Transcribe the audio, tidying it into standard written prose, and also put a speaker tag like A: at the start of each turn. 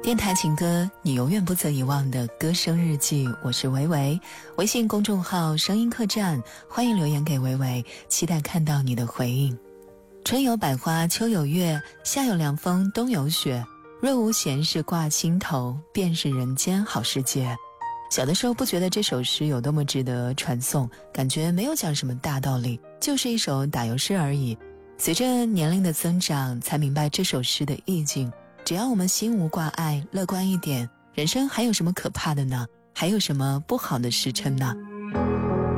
A: 电台情歌，你永远不曾遗忘的歌声日记，我是维维，微信公众号声音客栈，欢迎留言给维维，期待看到你的回应。春有百花，秋有月，夏有凉风，冬有雪，若无闲事挂心头，便是人间好世界。小的时候不觉得这首诗有多么值得传颂，感觉没有讲什么大道理，就是一首打油诗而已。随着年龄的增长，才明白这首诗的意境。只要我们心无挂碍，乐观一点，人生还有什么可怕的呢？还有什么不好的时辰呢？